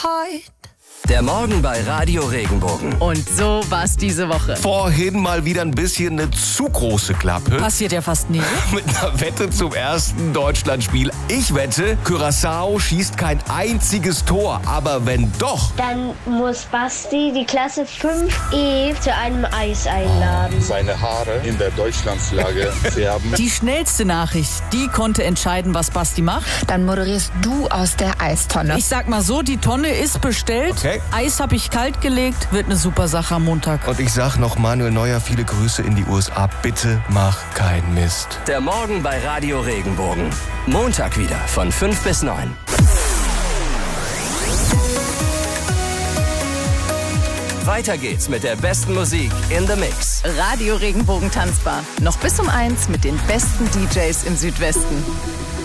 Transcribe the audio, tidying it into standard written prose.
heut. Der Morgen bei Radio Regenbogen. Und so war's diese Woche. Vorhin mal wieder ein bisschen eine zu große Klappe. Passiert ja fast nie. Mit einer Wette zum ersten Deutschlandspiel. Ich wette, Curaçao schießt kein einziges Tor. Aber wenn doch... Dann muss Basti die Klasse 5E zu einem Eis einladen. Seine Haare in der Deutschlandsflagge färben. Die schnellste Nachricht, die konnte entscheiden, was Basti macht. Dann moderierst du aus der Eistonne. Ich sag mal so, die Tonne ist bestellt. Okay. Eis habe ich kalt gelegt. Wird eine super Sache am Montag. Und ich sag noch Manuel Neuer, viele Grüße in die USA. Bitte mach keinen Mist. Der Morgen bei Radio Regenbogen. Montag wieder von 5 bis 9. Weiter geht's mit der besten Musik in the Mix. Radio Regenbogen tanzbar. Noch bis um 1 mit den besten DJs im Südwesten.